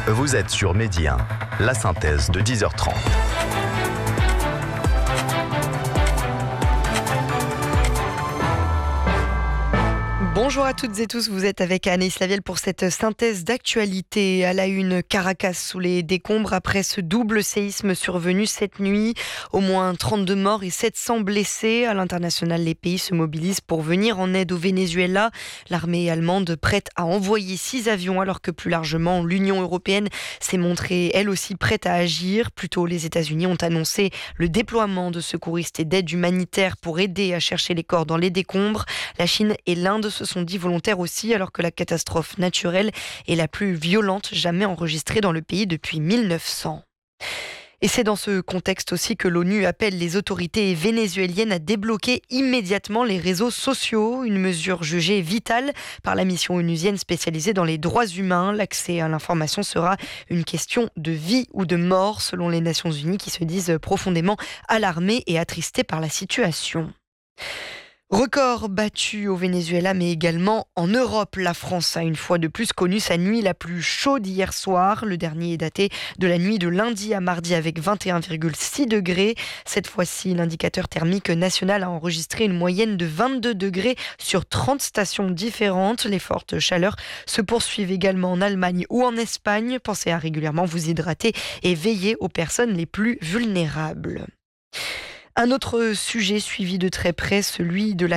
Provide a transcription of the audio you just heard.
Vous êtes sur Midi 1, la synthèse de 10h30. Bonjour à toutes et tous, vous êtes avec Anaïs Lavielle pour cette synthèse d'actualité. À la une, Caracas sous les décombres après ce double séisme survenu cette nuit. Au moins 32 morts et 700 blessés. À l'international, les pays se mobilisent pour venir en aide au Venezuela. L'armée allemande prête à envoyer 6 avions alors que plus largement l'Union européenne s'est montrée elle aussi prête à agir. Plus tôt, les États-Unis ont annoncé le déploiement de secouristes et d'aide humanitaire pour aider à chercher les corps dans les décombres. La Chine et l'Inde se sont dit volontaires aussi, alors que la catastrophe naturelle est la plus violente jamais enregistrée dans le pays depuis 1900. Et c'est dans ce contexte aussi que l'ONU appelle les autorités vénézuéliennes à débloquer immédiatement les réseaux sociaux, une mesure jugée vitale par la mission onusienne spécialisée dans les droits humains. L'accès à l'information sera une question de vie ou de mort, selon les Nations Unies qui se disent profondément alarmées et attristées par la situation. Record battu au Venezuela, mais également en Europe. La France a une fois de plus connu sa nuit la plus chaude hier soir. Le dernier est daté de la nuit de lundi à mardi avec 21,6 degrés. Cette fois-ci, l'indicateur thermique national a enregistré une moyenne de 22 degrés sur 30 stations différentes. Les fortes chaleurs se poursuivent également en Allemagne ou en Espagne. Pensez à régulièrement vous hydrater et veiller aux personnes les plus vulnérables. Un autre sujet suivi de très près, celui de la